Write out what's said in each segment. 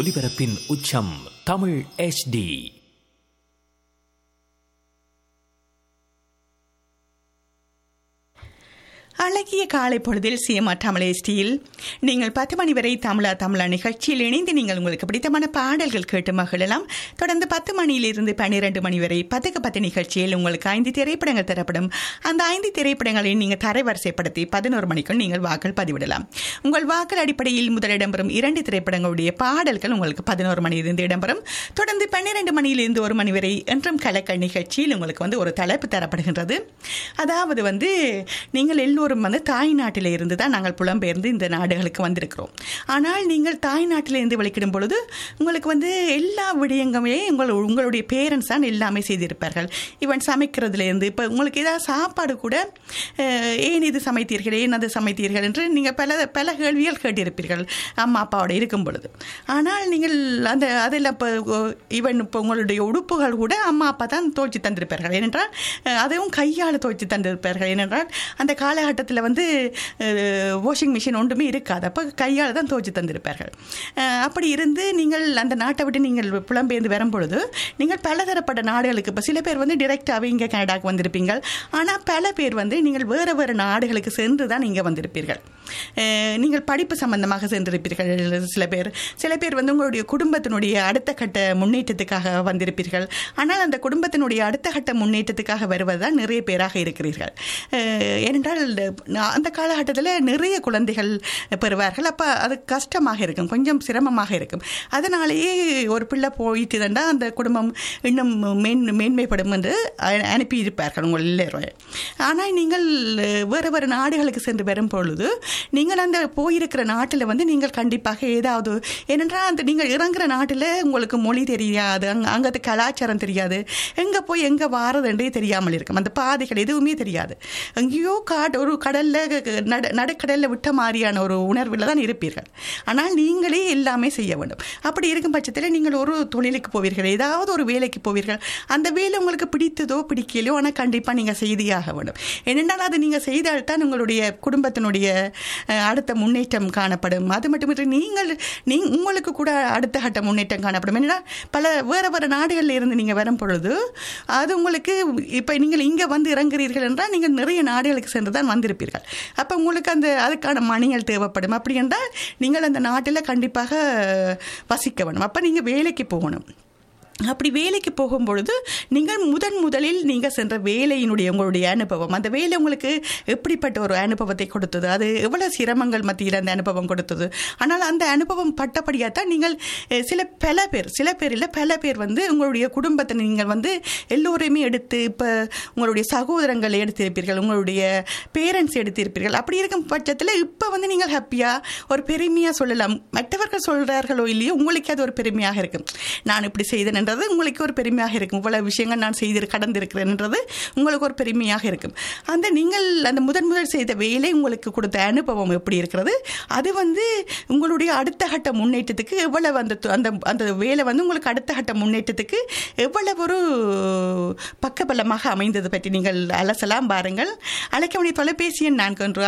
ஒலிபரப்பின் உச்சம் தமிழ் HD. அழகிய காலை பொழுதில் சிஎம்ஆர் தமிழ் HDயில் நீங்கள் 10 மணி வரை தமிழா நிகழ்ச்சியில் இணைந்து நீங்கள் உங்களுக்கு பிடித்தமான பாடல்கள் கேட்டு மகிழலாம். தொடர்ந்து 10 மணியிலிருந்து 12 மணி வரை 10க்கு 10 நிகழ்ச்சியில் உங்களுக்கு 5 திரைப்படங்கள் தரப்படும். அந்த 5 திரைப்படங்களை நீங்கள் தரவரிசைப்படுத்தி 11 மணிக்குள் நீங்கள் வாக்கள் பதிவிடலாம். உங்கள் வாக்கள் அடிப்படையில் முதல் இடம்பெறும் 2 திரைப்படங்களுடைய பாடல்கள் உங்களுக்கு 11 மணியிலிருந்து இடம்பெறும். தொடர்ந்து 12 மணியிலிருந்து 1 மணி வரை என்றும் கலக்கல் நிகழ்ச்சியில் உங்களுக்கு ஒரு தலைப்பு தரப்படுகின்றது. அதாவது நீங்கள் எல்லோரும் தாய் நாட்டில இருந்து தான் நாங்கள் புலம்பெயர்ந்து இந்த நாடுகளுக்கு வந்திருக்கிறோம். ஆனால் நீங்கள் தாய் நாட்டிலிருந்து வெளிக்கிடும் பொழுது உங்களுக்கு எல்லா விடயங்களுமே உங்களுடைய பேரண்ட்ஸ் தான் எல்லாமே செய்திருப்பார்கள். ஈவன் சமைக்கிறதுலேருந்து இப்போ உங்களுக்கு ஏதாவது சாப்பாடு கூட ஏன் இது சமைத்தீர்கள், ஏன் அது சமைத்தீர்கள் என்று நீங்கள் பல கேள்விகள் கேட்டிருப்பீர்கள் அம்மா அப்பாவோட இருக்கும் பொழுது. ஆனால் நீங்கள் அதெல்லாம் இப்போ உங்களுடைய உடுப்புகள் கூட அம்மா அப்பா தான் துவைச்சி தந்திருப்பார்கள். ஏனென்றால் அதையும் கையால் துவைச்சி தந்திருப்பார்கள். ஏனென்றால் அந்த காலகட்டத்தில் வாஷிங் மிஷின் ஒன்றுமே இருக்காது. அப்போ கையால் தான் துவைச்சி தந்திருப்பார்கள். அப்படி இருந்து நீங்கள் அந்த நாட்டை விட்டு நீங்கள் புலம்பெயர்ந்து வரும்பொழுது நீங்கள் பலதரப்பட்ட நாடுகளுக்கு இப்போ சில பேர் டிரெக்டாகவே இங்கே கனடாவுக்கு வந்திருப்பீங்கள். ஆனால் பல பேர் நீங்கள் வேறு வேறு நாடுகளுக்கு சென்று தான் இங்கே வந்திருப்பீர்கள். நீங்கள் படிப்பு சம்பந்தமாக சென்றிருப்பீர்கள். சில பேர் உங்களுடைய குடும்பத்தினுடைய அடுத்த கட்ட முன்னேற்றத்துக்காக வந்திருப்பீர்கள். ஆனால் அந்த குடும்பத்தினுடைய அடுத்த கட்ட முன்னேற்றத்துக்காக வருவதுதான் நிறைய பேராக இருக்கிறீர்கள். ஏனென்றால் அந்த காலகட்டத்தில் நிறைய குழந்தைகள் பெறுவார்கள். அப்போ அது கஷ்டமாக இருக்கும், கொஞ்சம் சிரமமாக இருக்கும். அதனாலேயே ஒரு பிள்ளை போயிட்டு இருந்தால் அந்த குடும்பம் இன்னும் மேன்மைப்படும் என்று அனுப்பியிருப்பார்கள் உங்கள் எல்லோரும். ஆனால் நீங்கள் வேறு வேறு நாடுகளுக்கு சென்று வரும் பொழுது நீங்கள் அந்த போயிருக்கிற நாட்டில் நீங்கள் கண்டிப்பாக ஏதாவது, ஏனென்றால் அந்த நீங்கள் இறங்குற நாட்டில் உங்களுக்கு மொழி தெரியாது, அங்கே கலாச்சாரம் தெரியாது, எங்கே போய் எங்கே வாரதுன்றே தெரியாமல் இருக்கும். அந்த பாதைகள் எதுவுமே தெரியாது. எங்கேயோ ஒரு கடலில் நடுக்கடலில் விட்ட மாதிரியான ஒரு உணர்வில் தான் இருப்பீர்கள். ஆனால் நீங்களே எல்லாமே செய்ய வேண்டும். அப்படி இருக்கும் பட்சத்தில் நீங்கள் ஒரு தொழிலுக்கு போவீர்கள், ஏதாவது ஒரு வேலைக்கு போவீர்கள். அந்த வேலை உங்களுக்கு பிடித்ததோ பிடிக்கலையோ ஆனால் கண்டிப்பாக நீங்கள் செய்தியாக வேண்டும். ஏனென்றால் அது நீங்கள் செய்தால்தான் உங்களுடைய குடும்பத்தினுடைய அடுத்த முன்னேற்றம் காணப்படும். அது மட்டுமின்றி உங்களுக்கு கூட அடுத்த கட்ட முன்னேற்றம் காணப்படும். ஏன்னா வேறு நாடுகளில் இருந்து நீங்கள் வரும் பொழுது அது உங்களுக்கு இப்போ நீங்கள் இங்கே இறங்குறீர்கள் என்றால் நீங்கள் நிறைய நாடுகளுக்கு சென்று தான் வந்திருப்பீர்கள். அப்போ உங்களுக்கு அதுக்கான மணிகள் தேவைப்படும். அப்படி என்றால் நீங்கள் அந்த நாட்டில் கண்டிப்பாக வசிக்க வேணும். அப்போ நீங்கள் வேலைக்கு போகணும். அப்படி வேலைக்கு போகும்பொழுது நீங்கள் முதலில் நீங்கள் சென்ற வேலையினுடைய உங்களுடைய அனுபவம், அந்த வேலை உங்களுக்கு எப்படிப்பட்ட ஒரு அனுபவத்தை கொடுத்தது, அது எவ்வளோ சிரமங்கள் மத்தியில் அந்த அனுபவம் கொடுத்தது. ஆனால் அந்த அனுபவம் பட்டபடியாக தான் நீங்கள் சில பேர் உங்களுடைய குடும்பத்தை நீங்கள் எல்லோரையுமே எடுத்து, இப்போ உங்களுடைய சகோதரங்களை எடுத்திருப்பீர்கள், உங்களுடைய பேரண்ட்ஸ் எடுத்திருப்பீர்கள். அப்படி இருக்கும் பட்சத்தில் இப்போ நீங்கள் ஹாப்பியாக ஒரு பெருமையாக சொல்லலாம். மற்றவர்கள் சொல்கிறார்களோ இல்லையோ உங்களுக்கு அது ஒரு பெருமையாக இருக்கும். நான் இப்படி செய்தேன் உங்களுக்கு ஒரு பெருமையாக இருக்கும். இவ்வளவு விஷயங்கள் நான் கடந்திருக்கிறேன்ன்றது உங்களுக்கு ஒரு பெருமையாக இருக்கும். நீங்கள் அந்த முதல் செய்த வேலை உங்களுக்கு கொடுத்த அனுபவம் எப்படி இருக்கிறது, அது உங்களுடைய அடுத்த கட்ட முன்னேற்றத்துக்கு எவ்வளவு அந்த வேலை உங்களுக்கு அடுத்த கட்ட முன்னேற்றத்துக்கு எவ்வளவு ஒரு பக்கபலமாக அமைந்தது பற்றி நீங்கள் அலசலாம். பாருங்கள். அழைக்க வேண்டிய தொலைபேசி எண்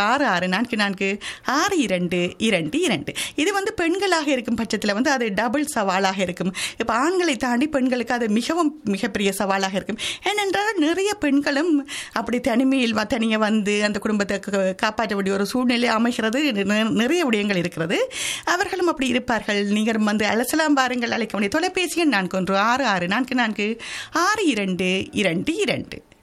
4166444222. இது பெண்களாக இருக்கும் பட்சத்தில் அது டபுள் சவாலாக இருக்கும். இப்போ ஆண்களை தாண்டி பெண்களுக்கு அது மிகப்பெரிய சவாலாக இருக்கும். ஏனென்றால் நிறைய பெண்களும் அப்படி தனியாக அந்த குடும்பத்தை காப்பாற்ற வேண்டிய ஒரு சூழ்நிலை அமைகிறது. நிறைய விடயங்கள் இருக்கிறது. அவர்களும் அப்படி இருப்பார்கள். நீங்கள் அலசலாம். பாருங்கள். அழைக்க வேண்டிய தொலைபேசி எண் 4166444222.